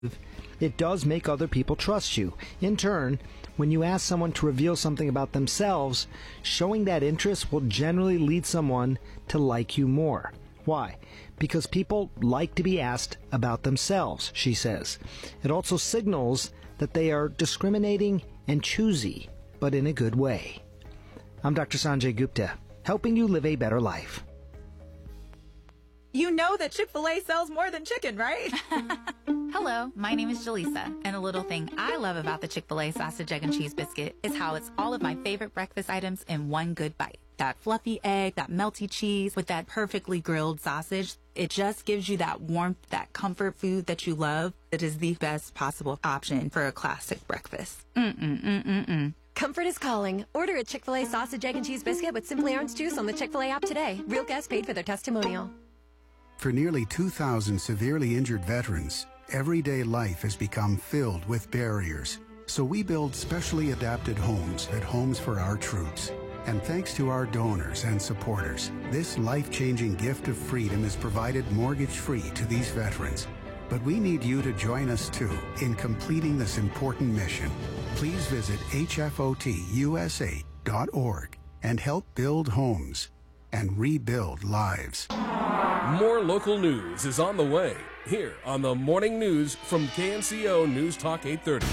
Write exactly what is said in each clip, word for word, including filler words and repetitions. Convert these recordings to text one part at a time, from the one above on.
it does make other people trust you. In turn, when you ask someone to reveal something about themselves, showing that interest will generally lead someone to like you more. Why? Because people like to be asked about themselves, she says. It also signals that they are discriminating and choosy, but in a good way. I'm Doctor Sanjay Gupta, helping you live a better life. You know that Chick-fil-A sells more than chicken, right? Hello, my name is Jaleesa, and a little thing I love about the Chick-fil-A sausage, egg, and cheese biscuit is how it's all of my favorite breakfast items in one good bite. That fluffy egg, that melty cheese with that perfectly grilled sausage. It just gives you that warmth, that comfort food that you love. It is the best possible option for a classic breakfast. Mm-mm-mm-mm-mm. Comfort is calling. Order a Chick-fil-A sausage, egg, and cheese biscuit with Simply Orange Juice on the Chick-fil-A app today. Real guests paid for their testimonial. For nearly two thousand severely injured veterans, everyday life has become filled with barriers. So we build specially adapted homes at Homes for Our Troops. And thanks to our donors and supporters, this life-changing gift of freedom is provided mortgage-free to these veterans. But we need you to join us, too, in completing this important mission. Please visit H F O T U S A dot org and help build homes and rebuild lives. More local news is on the way, here on the Morning News from K N C O News Talk eight thirty.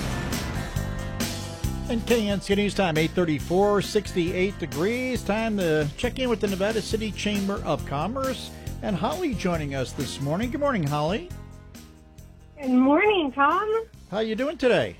And K N C O News Time, eight thirty-four, sixty-eight degrees. Time to check in with the Nevada City Chamber of Commerce. And Holly joining us this morning. Good morning, Holly. Good morning, Tom. How you doing today?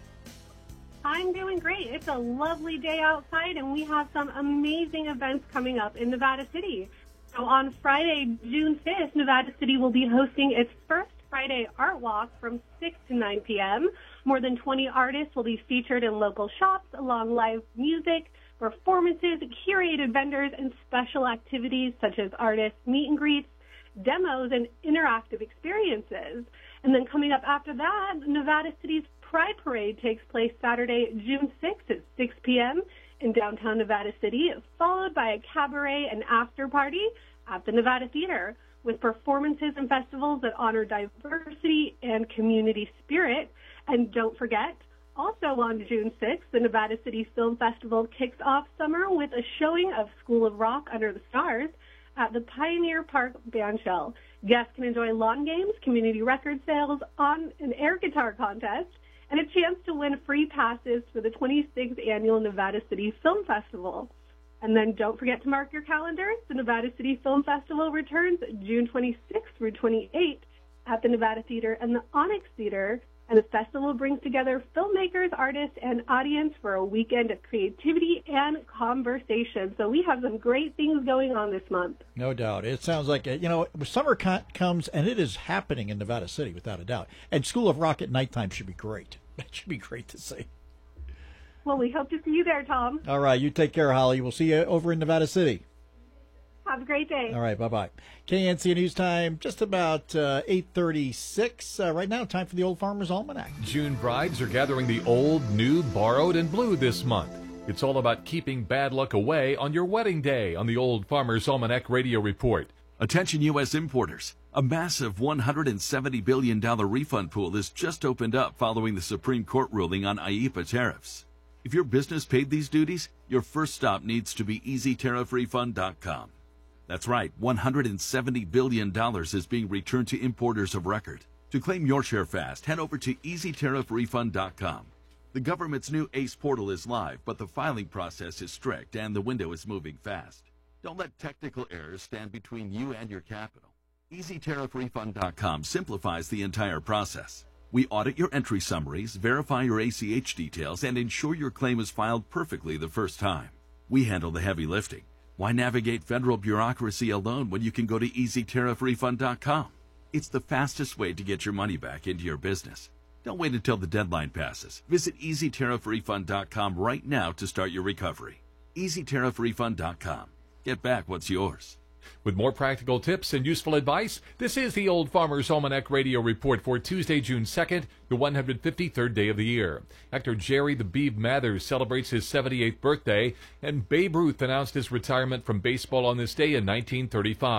I'm doing great. It's a lovely day outside, and we have some amazing events coming up in Nevada City. So on Friday, June fifth, Nevada City will be hosting its first Friday Art Walk from six to nine p.m. More than twenty artists will be featured in local shops, along live music, performances, curated vendors, and special activities such as artist meet and greets, demos, and interactive experiences. And then coming up after that, Nevada City's Pride Parade takes place Saturday, June sixth at six p.m. in downtown Nevada City, followed by a cabaret and after party at the Nevada Theater, with performances and festivals that honor diversity and community spirit. And don't forget, also on June sixth, the Nevada City Film Festival kicks off summer with a showing of School of Rock Under the Stars at the Pioneer Park Bandshell. Guests can enjoy lawn games, community record sales, on an air guitar contest, and a chance to win free passes for the twenty-sixth Annual Nevada City Film Festival. And then don't forget to mark your calendars. The Nevada City Film Festival returns June twenty-sixth through twenty-eighth at the Nevada Theater and the Onyx Theater. And the festival brings together filmmakers, artists, and audience for a weekend of creativity and conversation. So we have some great things going on this month. No doubt. It sounds like, you know, summer co- comes, and it is happening in Nevada City, without a doubt. And School of Rock at nighttime should be great. That should be great to see. Well, we hope to see you there, Tom. All right. You take care, Holly. We'll see you over in Nevada City. Have a great day. All right, bye-bye. K N C O News Time, just about uh, eight thirty-six. Uh, right now, time for the Old Farmer's Almanac. June brides are gathering the old, new, borrowed, and blue this month. It's all about keeping bad luck away on your wedding day on the Old Farmer's Almanac Radio Report. Attention U S importers. A massive one hundred seventy billion dollars refund pool has just opened up following the Supreme Court ruling on I E P A tariffs. If your business paid these duties, your first stop needs to be easy tariff refund dot com. That's right, one hundred seventy billion dollars is being returned to importers of record. To claim your share fast, head over to easy tariff refund dot com. The government's new ACE portal is live, but the filing process is strict and the window is moving fast. Don't let technical errors stand between you and your capital. easy tariff refund dot com simplifies the entire process. We audit your entry summaries, verify your A C H details, and ensure your claim is filed perfectly the first time. We handle the heavy lifting. Why navigate federal bureaucracy alone when you can go to easy tariff refund dot com? It's the fastest way to get your money back into your business. Don't wait until the deadline passes. Visit easy tariff refund dot com right now to start your recovery. easy tariff refund dot com. Get back what's yours. With more practical tips and useful advice, this is the Old Farmer's Almanac Radio Report for Tuesday, June second, the one hundred fifty-third day of the year. Actor Jerry the Beeb Mathers celebrates his seventy-eighth birthday, and Babe Ruth announced his retirement from baseball on this day in nineteen thirty-five.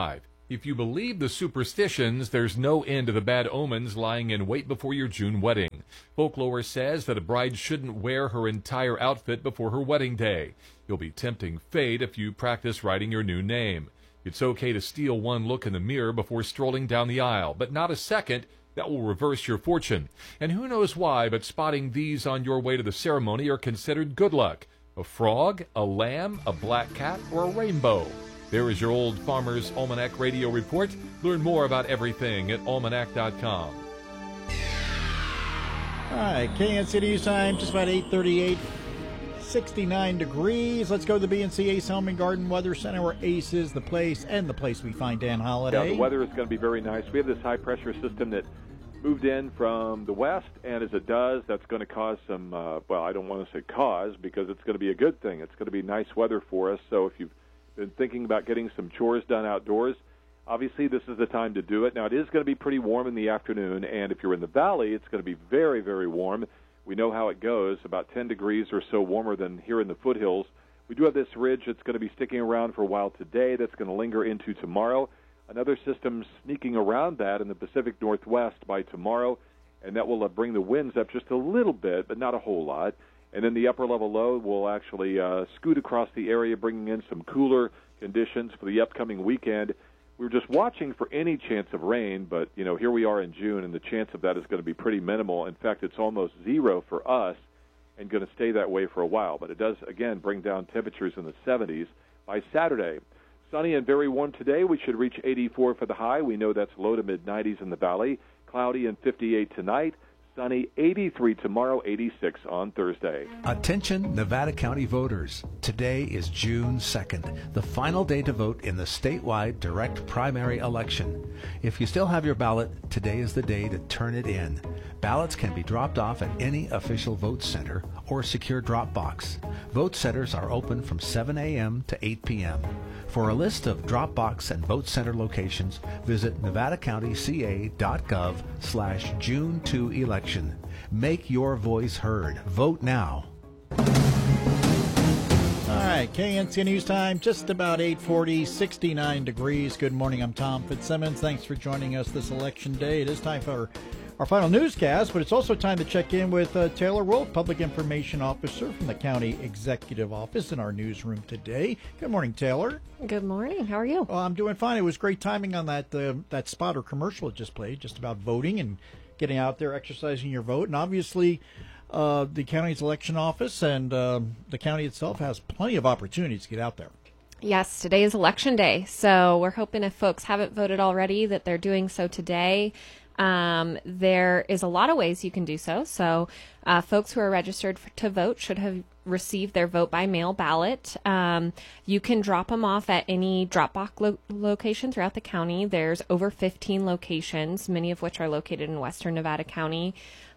If you believe the superstitions, there's no end to the bad omens lying in wait before your June wedding. Folklore says that a bride shouldn't wear her entire outfit before her wedding day. You'll be tempting fate if you practice writing your new name. It's okay to steal one look in the mirror before strolling down the aisle, but not a second. That will reverse your fortune. And who knows why, but spotting these on your way to the ceremony are considered good luck. A frog, a lamb, a black cat, or a rainbow. There is your Old Farmer's Almanac Radio Report. Learn more about everything at almanac dot com. All right, K N C News time, just about eight thirty-eight, sixty-nine degrees. Let's go to the B and C Ace Home and Garden Weather Center, where Ace is the place and the place we find Dan Holiday. Yeah, the weather is going to be very nice. We have this high-pressure system that moved in from the west, and as it does, that's going to cause some, uh, well, I don't want to say cause, because it's going to be a good thing. It's going to be nice weather for us, so if you've been thinking about getting some chores done outdoors, obviously this is the time to do it. Now, it is going to be pretty warm in the afternoon, and if you're in the valley, it's going to be very, very warm. We know how it goes, about ten degrees or so warmer than here in the foothills. We do have this ridge that's going to be sticking around for a while today. That's going to linger into tomorrow. Another system sneaking around that in the Pacific Northwest by tomorrow, and that will uh, bring the winds up just a little bit, but not a whole lot. And then the upper-level low will actually uh, scoot across the area, bringing in some cooler conditions for the upcoming weekend. We were just watching for any chance of rain, but, you know, here we are in June, and the chance of that is going to be pretty minimal. In fact, it's almost zero for us and going to stay that way for a while. But it does, again, bring down temperatures in the seventies by Saturday. Sunny and very warm today. We should reach eighty-four for the high. We know that's low to mid-nineties in the valley. Cloudy and fifty-eight tonight. Sunny, eighty-three tomorrow, eighty-six on Thursday. Attention, Nevada County voters. Today is June second, the final day to vote in the statewide direct primary election. If you still have your ballot, today is the day to turn it in. Ballots can be dropped off at any official vote center or secure drop box. Vote centers are open from seven a.m. to eight p.m. For a list of drop box and vote center locations, visit nevada county c a dot gov slash June two election. Make your voice heard. Vote now. All right, K N C News time, just about eight forty, sixty-nine degrees. Good morning, I'm Tom Fitzsimmons. Thanks for joining us this election day. It is time for our final newscast, but it's also time to check in with uh, Taylor Wolf, Public Information Officer from the County Executive Office in our newsroom today. Good morning, Taylor. Good morning. How are you? Well, I'm doing fine. It was great timing on that uh, that spot or commercial it just played, just about voting and getting out there, exercising your vote. And obviously, uh, the county's election office and uh, the county itself has plenty of opportunities to get out there. Yes, today is election day, so we're hoping if folks haven't voted already that they're doing so today. Um, there is a lot of ways you can do so. So uh, folks who are registered for, to vote should have received their vote by mail ballot. Um, you can drop them off at any Dropbox lo- location throughout the county. There's over fifteen locations, many of which are located in Western Nevada County.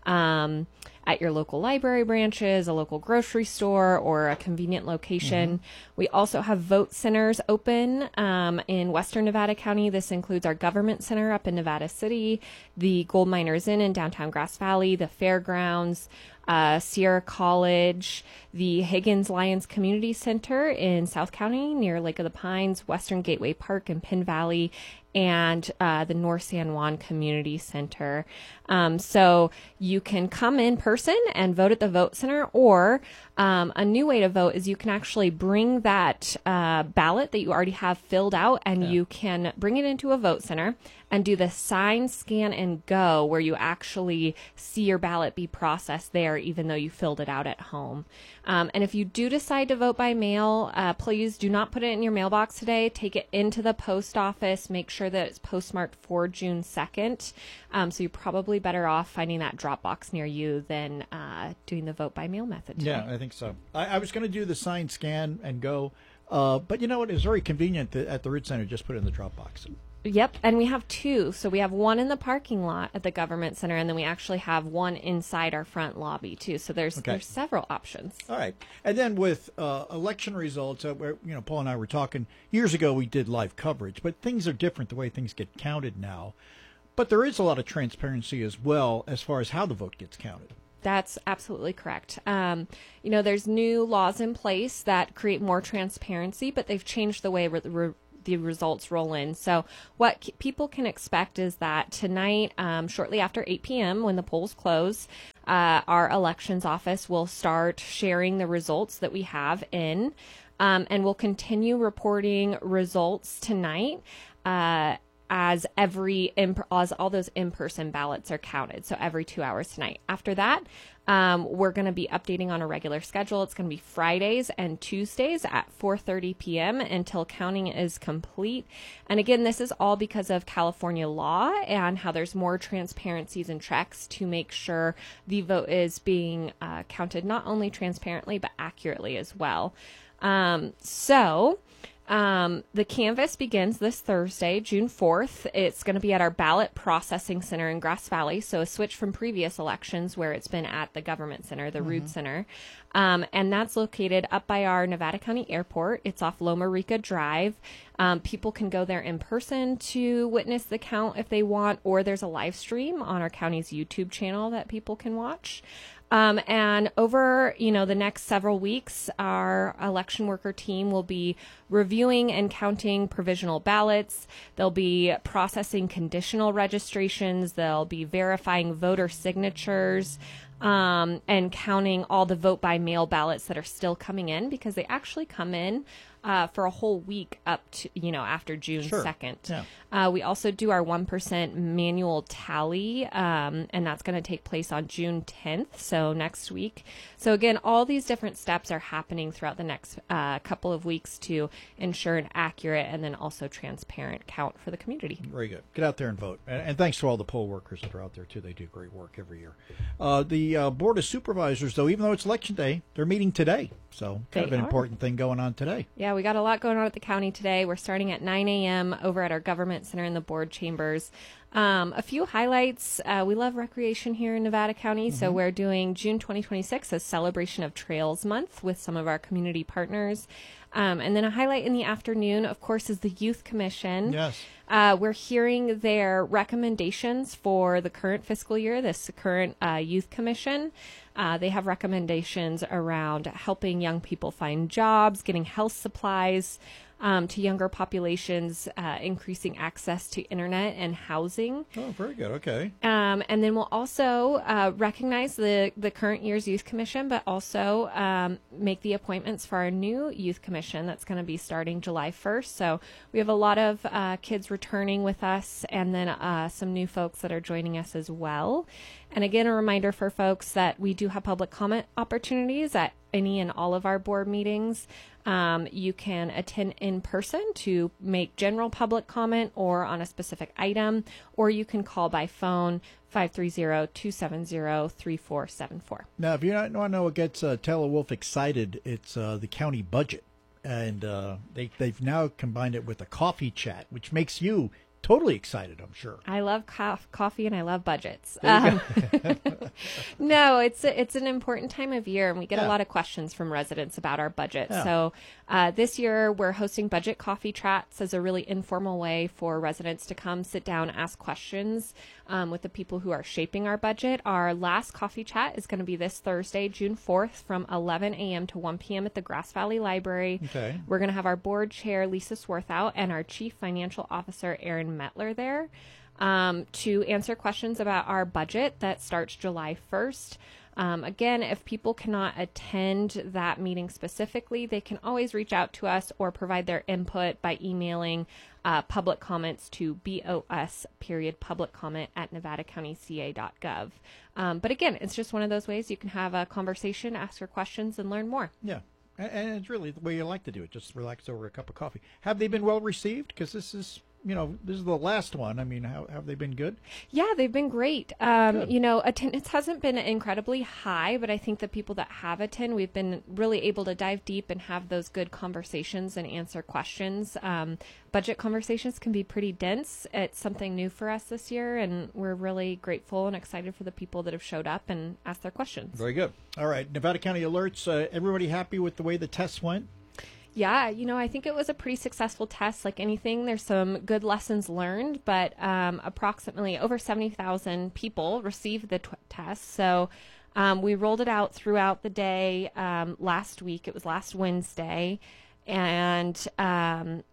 Um, at your local library branches, a local grocery store, or a convenient location. Mm-hmm. We also have vote centers open um, in Western Nevada County. This includes our government center up in Nevada City, the Gold Miners Inn in downtown Grass Valley, the fairgrounds, uh, Sierra College, the Higgins Lions Community Center in South County near Lake of the Pines, Western Gateway Park in Penn Valley, and uh, the North San Juan Community Center. Um, so you can come in person and vote at the vote center, or um, a new way to vote is you can actually bring that uh, ballot that you already have filled out, and yeah. you can bring it into a vote center and do the sign, scan, and go, where you actually see your ballot be processed there, even though you filled it out at home. Um, and if you do decide to vote by mail, uh, please do not put it in your mailbox today. Take it into the post office. Make sure that it's postmarked for June second. Um, so you're probably better off finding that drop box near you than uh, doing the vote by mail method today. Yeah, I think so. I, I was going to do the sign, scan, and go. Uh, but you know what? It's very convenient that at the Root Center, just put it in the drop box. Yep, and we have two. So we have one in the parking lot at the government center, and then we actually have one inside our front lobby too. So there's okay. there's several options. All right, and then with uh, election results, uh, where, you know, Paul and I were talking years ago. We did live coverage, but things are different the way things get counted now. But there is a lot of transparency as well as far as how the vote gets counted. That's absolutely correct. Um, you know, there's new laws in place that create more transparency, but they've changed the way re- re- the results roll in. So what c- people can expect is that tonight, um, shortly after eight p.m., when the polls close, uh, our elections office will start sharing the results that we have in, um, and we'll continue reporting results tonight. Uh, as every, imp- as all those in-person ballots are counted. So every two hours tonight. After that, um, we're going to be updating on a regular schedule. It's going to be Fridays and Tuesdays at four thirty p.m. until counting is complete. And again, this is all because of California law and how there's more transparencies and checks to make sure the vote is being uh, counted not only transparently, but accurately as well. Um, so... Um, the canvass begins this Thursday, June fourth. It's going to be at our ballot processing center in Grass Valley. So a switch from previous elections where it's been at the government center, the mm-hmm. Rood Center. Um, and that's located up by our Nevada County Airport. It's off Loma Rica Drive. Um, people can go there in person to witness the count if they want, or there's a live stream on our county's YouTube channel that people can watch. Um, and over, you know, the next several weeks, our election worker team will be reviewing and counting provisional ballots. They'll be processing conditional registrations. They'll be verifying voter signatures, um, and counting all the vote by mail ballots that are still coming in, because they actually come in Uh, for a whole week up to, you know, after June Sure. second. Yeah. Uh, we also do our one percent manual tally, um, and that's going to take place on June tenth, so next week. So again, all these different steps are happening throughout the next uh, couple of weeks to ensure an accurate and then also transparent count for the community. Very good. Get out there and vote. And, and thanks to all the poll workers that are out there, too. They do great work every year. Uh, the uh, Board of Supervisors, though, even though it's Election Day, they're meeting today. So kind They of an are. important thing going on today. Yeah, we got a lot going on at the county today. We're starting at nine a.m. over at our government center in the board chambers. Um, a few highlights. Uh, we love recreation here in Nevada County, mm-hmm. so we're doing June twenty twenty-six as Celebration of Trails Month with some of our community partners. Um, and then a highlight in the afternoon, of course, is the Youth Commission. Yes. Uh, we're hearing their recommendations for the current fiscal year, this current uh, Youth Commission. Uh, they have recommendations around helping young people find jobs, getting health supplies um, to younger populations, uh, increasing access to internet and housing. Oh, very good. Okay. Um, and then we'll also uh, recognize the, the current year's Youth Commission, but also um, make the appointments for our new Youth Commission that's going to be starting July first. So we have a lot of uh, kids returning with us, and then uh, some new folks that are joining us as well. And again, a reminder for folks that we do have public comment opportunities at any and all of our board meetings. Um, you can attend in person to make general public comment or on a specific item, or you can call by phone five three zero, two seven zero, three four seven four. Now, if you don't want to know what gets uh, Taylor Wolf excited, it's uh, the county budget. And uh, they, they've now combined it with a coffee chat, which makes you totally excited, I'm sure. I love co- coffee and I love budgets. There you Um, no, it's a, it's an important time of year, and we get Yeah. a lot of questions from residents about our budget. Yeah. So uh, this year we're hosting budget coffee chats as a really informal way for residents to come sit down, ask questions um, with the people who are shaping our budget. Our last coffee chat is going to be this Thursday, June fourth, from eleven a.m. to one p.m. at the Grass Valley Library. Okay. We're going to have our board chair, Lisa Swarthout, and our chief financial officer, Aaron Metler, there um, to answer questions about our budget that starts July first. Um, again, if people cannot attend that meeting specifically, they can always reach out to us or provide their input by emailing uh, public comments to bos period public comment at nevada county c a dot gov. Um, but again, it's just one of those ways you can have a conversation, ask your questions, and learn more. Yeah. And, and it's really the way you like to do it. Just relax over a cup of coffee. Have they been well received? Because this is, you know, this is the last one. I mean, how have they been good? Yeah, they've been great. Um, Good. you know, attendance hasn't been incredibly high, but I think the people that have attended, we've been really able to dive deep and have those good conversations and answer questions. Um, budget conversations can be pretty dense. It's something new for us this year, and we're really grateful and excited for the people that have showed up and asked their questions. Very good. All right. Nevada County Alerts. Uh, everybody happy with the way the tests went? Yeah, you know, I think it was a pretty successful test. Like anything, there's some good lessons learned, but um, approximately over seventy thousand people received the t- test. So um, we rolled it out throughout the day um, last week. It was last Wednesday. And um,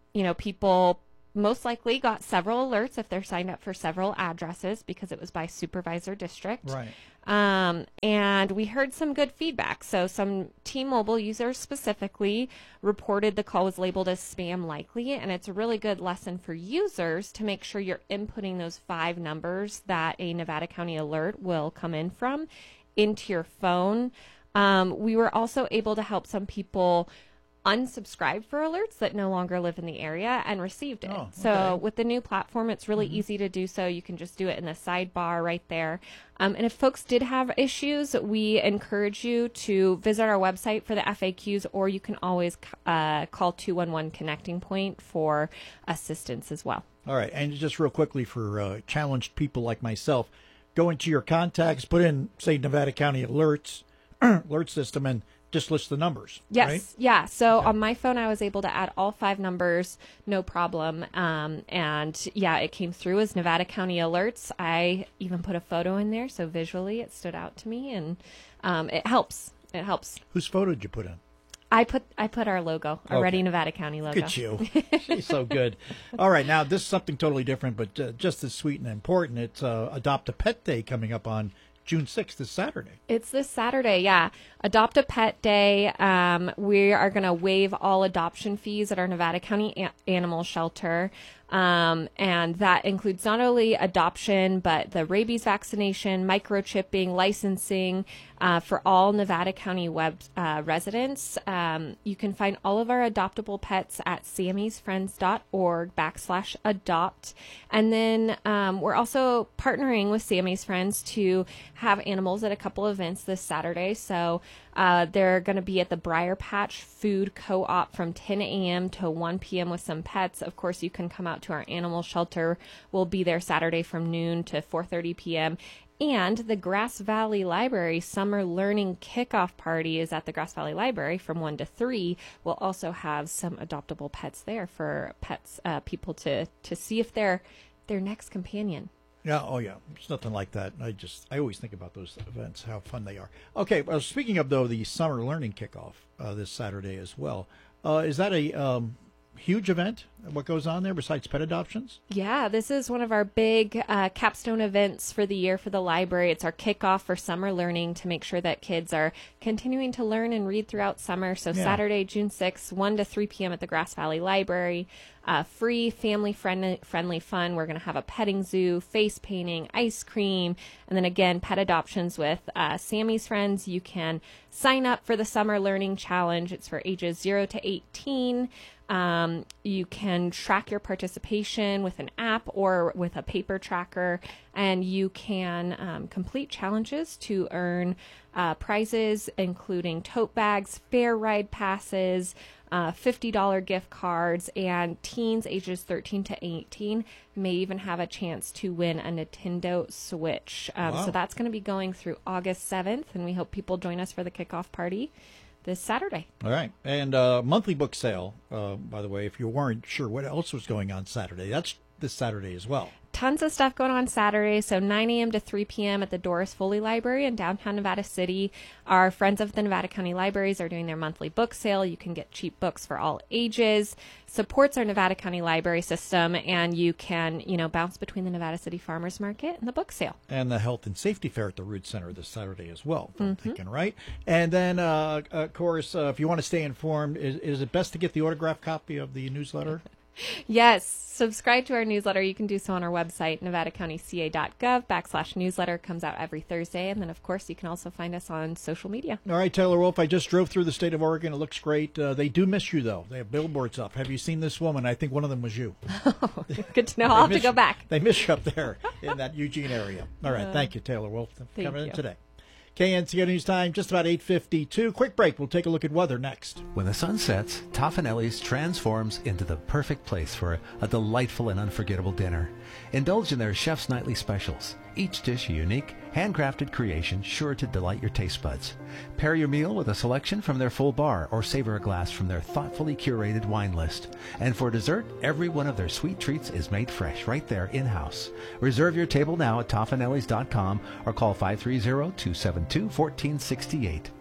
you know, people most likely got several alerts if they're signed up for several addresses because it was by supervisor district. Right. Um, and we heard some good feedback. So some T-Mobile users specifically reported the call was labeled as spam likely, and it's a really good lesson for users to make sure you're inputting those five numbers that a Nevada County alert will come in from into your phone. Um, we were also able to help some people unsubscribe for alerts that no longer live in the area and received it. Oh, okay. So with the new platform, it's really Mm-hmm. easy to do so. You can just do it in the sidebar right there. Um, and if folks did have issues, we encourage you to visit our website for the F A Qs, or you can always uh, call two one one Connecting Point for assistance as well. All right. And just real quickly for uh, challenged people like myself, go into your contacts, put in, say, Nevada County Alerts, alert system, and just list the numbers. Yes. Right? Yeah. So okay. On my phone, I was able to add all five numbers, no problem. Um, and yeah, it came through as Nevada County Alerts. I even put a photo in there, so visually it stood out to me, and um, it helps. It helps. Whose photo did you put in? I put I put our logo, our Okay. Ready Nevada County logo. Look at you. She's so good. All right. Now, this is something totally different, but uh, just as sweet and important. It's uh, Adopt a Pet Day coming up on June sixth, this Saturday. It's this Saturday, yeah. Adopt a Pet Day. Um, we are going to waive all adoption fees at our Nevada County a- Animal Shelter. Um, and that includes not only adoption, but the rabies vaccination, microchipping, licensing uh, for all Nevada County web uh, residents. Um, you can find all of our adoptable pets at sammysfriends.org backslash adopt. And then um, we're also partnering with Sammy's Friends to have animals at a couple events this Saturday. So uh, they're going to be at the Briar Patch Food Co-op from ten a.m. to one p.m. with some pets. Of course, you can come out to our animal shelter. We'll be there Saturday from noon to four thirty p.m. And the Grass Valley Library Summer Learning Kickoff Party is at the Grass Valley Library from one to three. We'll also have some adoptable pets there for pets, uh, people to, to see if they're their next companion. Yeah, oh yeah, it's nothing like that. I just, I always think about those events, how fun they are. Okay, well, speaking of, though, the Summer Learning Kickoff uh, this Saturday as well, uh, is that a um, huge event, what goes on there besides pet adoptions? Yeah, this is one of our big uh, capstone events for the year for the library. It's our kickoff for summer learning to make sure that kids are continuing to learn and read throughout summer. So Yeah. Saturday, June sixth, one to three p.m. at the Grass Valley Library. Uh, free, family-friendly friendly fun. We're going to have a petting zoo, face painting, ice cream, and then again, pet adoptions with uh, Sammy's Friends. You can sign up for the Summer Learning Challenge. It's for ages zero to eighteen. Um, you can track your participation with an app or with a paper tracker, and you can um, complete challenges to earn uh, prizes, including tote bags, fair ride passes, uh, fifty dollars gift cards, and teens ages thirteen to eighteen may even have a chance to win a Nintendo Switch. Um, Wow. So that's going to be going through August seventh, and we hope people join us for the kickoff party this Saturday. All right. And uh, monthly book sale, uh, by the way, if you weren't sure what else was going on Saturday, that's this Saturday as well. Tons of stuff going on Saturday. So nine a.m. to three p.m. at the Doris Foley Library in downtown Nevada City. Our friends of the Nevada County Libraries are doing their monthly book sale. You can get cheap books for all ages. Supports our Nevada County Library system, and you can, you know, bounce between the Nevada City Farmers Market and the book sale. And the Health and Safety Fair at the Root Center this Saturday as well, if I'm Mhm. thinking right. And then, uh, of course, uh, if you want to stay informed, is, is it best to get the autographed copy of the newsletter? Yes, subscribe to our newsletter. You can do so on our website, nevada county c a dot gov backslash newsletter. Comes out every Thursday. And then, of course, you can also find us on social media. All right, Taylor Wolf, I just drove through the state of Oregon. It looks great. Uh, they do miss you, though. They have billboards up. Have you seen this woman? I think one of them was you. Good to know. They I'll have to miss go you- back. They miss you up there in that Eugene area. All right, Uh, thank you, Taylor Wolf, for thank coming in you. today. K N C O News Time, just about eight fifty-two. Quick break. We'll take a look at weather next. When the sun sets, Toffanelli's transforms into the perfect place for a, a delightful and unforgettable dinner. Indulge in their chef's nightly specials. Each dish a unique, handcrafted creation sure to delight your taste buds. Pair your meal with a selection from their full bar or savor a glass from their thoughtfully curated wine list. And for dessert, every one of their sweet treats is made fresh right there in-house. Reserve your table now at toffanellis dot com or call five three zero, two seven two, one four six eight.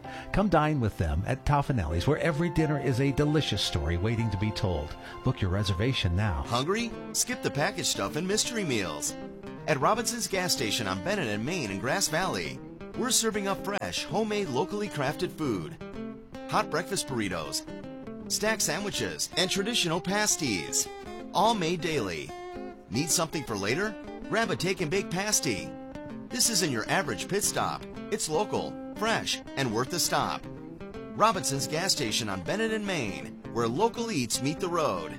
Come dine with them at Toffanelli's, where every dinner is a delicious story waiting to be told. Book your reservation now. Hungry? Skip the packaged stuff and mystery meals. At Robinson's gas station on Bennett and Main in Grass Valley, we're serving up fresh, homemade, locally crafted food. Hot breakfast burritos, stack sandwiches, and traditional pasties. All made daily. Need something for later? Grab a take and bake pasty. This isn't your average pit stop. It's local, fresh, and worth the stop. Robinson's gas station on Bennett and Main, where local eats meet the road.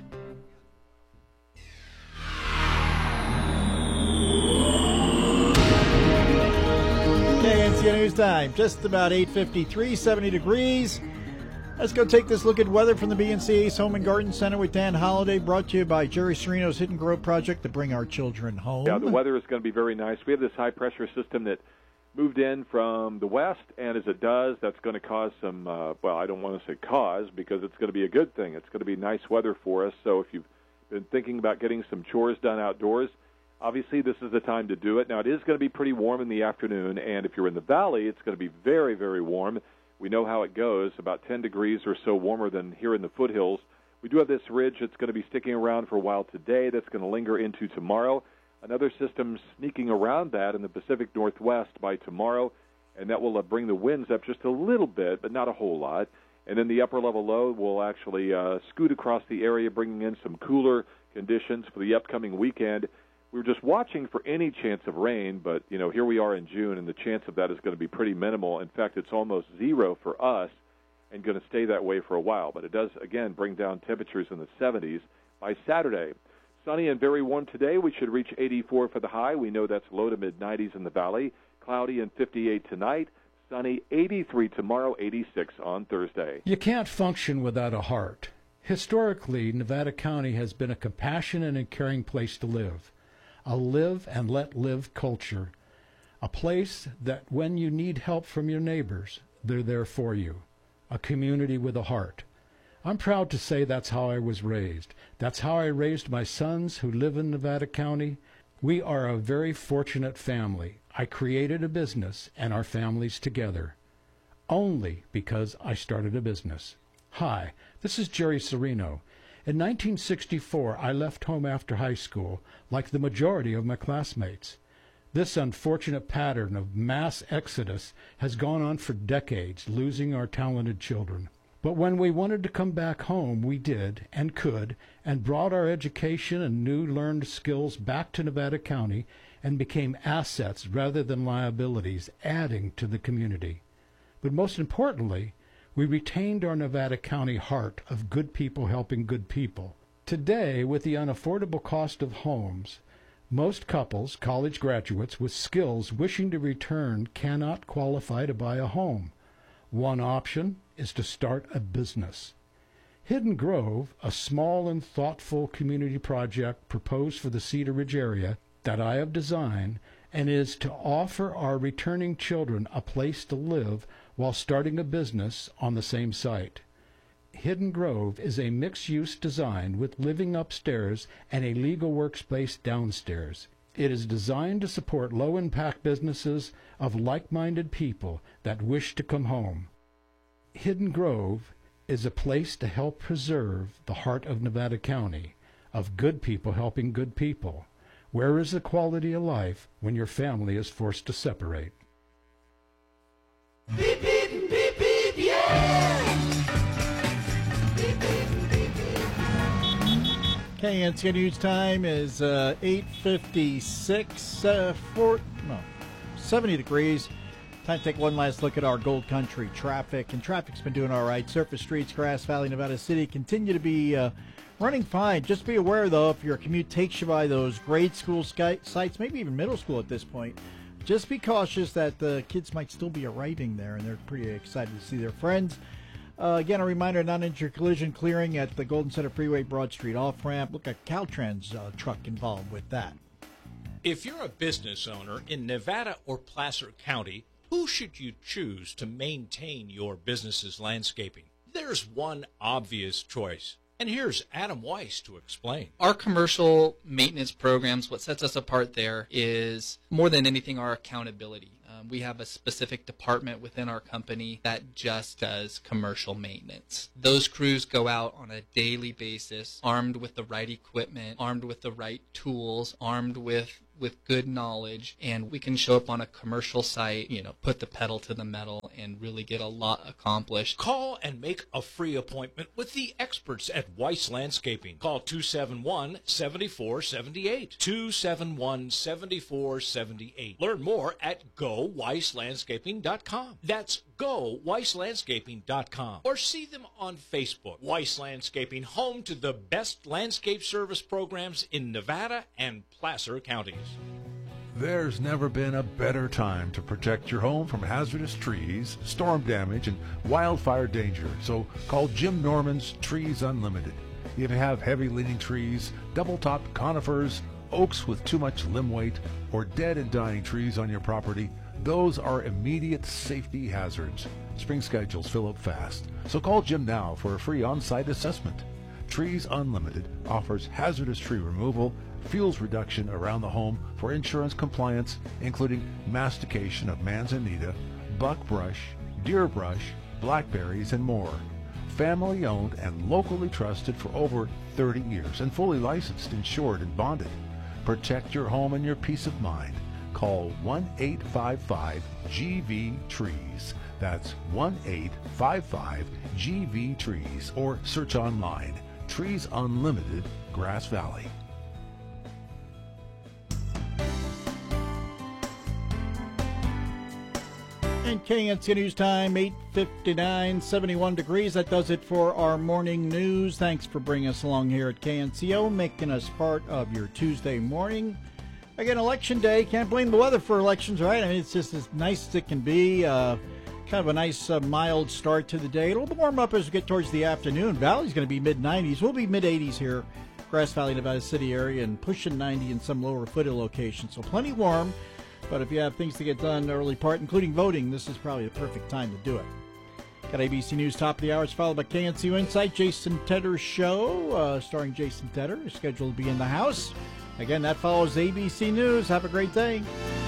K N C O News Time. Just about eight fifty-three, seventy degrees. Let's go take this look at weather from the B N C Ace Home and Garden Center with Dan Holliday, brought to you by Jerry Serino's Hidden Grove Project to bring our children home. Yeah, the weather is going to be very nice. We have this high-pressure system that moved in from the west, and as it does, that's going to cause some, uh, well, I don't want to say cause, because it's going to be a good thing. It's going to be nice weather for us, so if you've been thinking about getting some chores done outdoors, obviously this is the time to do it. Now, it is going to be pretty warm in the afternoon, and if you're in the valley, it's going to be very, very warm. We know how it goes, about ten degrees or so warmer than here in the foothills. We do have this ridge that's going to be sticking around for a while today. That's going to linger into tomorrow. Another system sneaking around that in the Pacific Northwest by tomorrow, and that will uh, bring the winds up just a little bit, but not a whole lot. And then the upper-level low will actually uh, scoot across the area, bringing in some cooler conditions for the upcoming weekend. We were just watching for any chance of rain, but, you know, here we are in June, and the chance of that is going to be pretty minimal. In fact, it's almost zero for us and going to stay that way for a while. But it does, again, bring down temperatures in the seventies by Saturday. Sunny and very warm today. We should reach eighty-four for the high. We know that's low to mid-nineties in the valley. Cloudy and fifty-eight tonight. Sunny, eighty-three tomorrow, eighty-six on Thursday. You can't function without a heart. Historically, Nevada County has been a compassionate and caring place to live. A live and let live culture. A place that when you need help from your neighbors, they're there for you. A community with a heart. I'm proud to say that's how I was raised. That's how I raised my sons who live in Nevada County. We are a very fortunate family. I created a business and our families together. Only because I started a business. Hi, this is Jerry Serino. In nineteen sixty-four, I left home after high school, like the majority of my classmates. This unfortunate pattern of mass exodus has gone on for decades, losing our talented children. But when we wanted to come back home, we did and could, and brought our education and new learned skills back to Nevada County and became assets rather than liabilities, adding to the community. But most importantly, we retained our Nevada County heart of good people helping good people. Today, with the unaffordable cost of homes, most couples, college graduates with skills wishing to return, cannot qualify to buy a home. One option is to start a business. Hidden Grove, a small and thoughtful community project proposed for the Cedar Ridge area that I have designed, and is to offer our returning children a place to live while starting a business on the same site. Hidden Grove is a mixed-use design with living upstairs and a legal workspace downstairs. It is designed to support low-impact businesses of like-minded people that wish to come home. Hidden Grove is a place to help preserve the heart of Nevada County, of good people helping good people. Where is the quality of life when your family is forced to separate? Beep, beep, beep, beep, yeah! Beep, beep, beep, beep. K N C O News Time is uh, eight fifty-six, uh, four, no, seventy degrees. Time to take one last look at our Gold Country traffic. And traffic's been doing all right. Surface streets, Grass Valley, Nevada City continue to be uh, running fine. Just be aware, though, if your commute takes you by those grade school sky- sites, maybe even middle school at this point, just be cautious that the kids might still be arriving there, and they're pretty excited to see their friends. Uh, again, a reminder, non-entry collision clearing at the Golden Center Freeway Broad Street off-ramp. Look at Caltrans uh, truck involved with that. If you're a business owner in Nevada or Placer County, who should you choose to maintain your business's landscaping? There's one obvious choice. And here's Adam Weiss to explain. Our commercial maintenance programs, what sets us apart there is more than anything our accountability. Um, we have a specific department within our company that just does commercial maintenance. Those crews go out on a daily basis, armed with the right equipment, armed with the right tools, armed with with good knowledge, and we can show up on a commercial site, you know, put the pedal to the metal and really get a lot accomplished. Call and make a free appointment with the experts at Weiss Landscaping. Call two seven one, seven four seven eight. two seven one, seven four seven eight. Learn more at go weiss landscaping dot com. That's go weiss landscaping dot com. Or see them on Facebook. Weiss Landscaping, home to the best landscape service programs in Nevada and Placer counties. There's never been a better time to protect your home from hazardous trees, storm damage, and wildfire danger. So call Jim Norman's Trees Unlimited. If you have heavy leaning trees, double-topped conifers, oaks with too much limb weight, or dead and dying trees on your property, those are immediate safety hazards. Spring schedules fill up fast. So call Jim now for a free on-site assessment. Trees Unlimited offers hazardous tree removal, fuels reduction around the home for insurance compliance, including mastication of manzanita, buckbrush, deer brush, blackberries, and more. Family owned and locally trusted for over thirty years and fully licensed, insured, and bonded. Protect your home and your peace of mind. Call one eight five five G V trees. That's one eight five five G V trees, or search online. Trees Unlimited, Grass Valley. And K N C News Time, eight fifty-nine, seventy-one degrees. That does it for our morning news. Thanks for bringing us along here at K N C O, making us part of your Tuesday morning. Again, election day. Can't blame the weather for elections, right? I mean, it's just as nice as it can be. Uh, kind of a nice, uh, mild start to the day. It'll warm up as we get towards the afternoon. Valley's going to be mid nineties. We'll be mid eighties here, Grass Valley, Nevada City area, and pushing ninety in some lower footed locations. So plenty warm. But if you have things to get done early part, including voting, this is probably the perfect time to do it. Got A B C News top of the hour. It's followed by K N C U Insight, Jason Tedder's show, uh, starring Jason Tedder, is scheduled to be in the house. Again, that follows A B C News. Have a great day.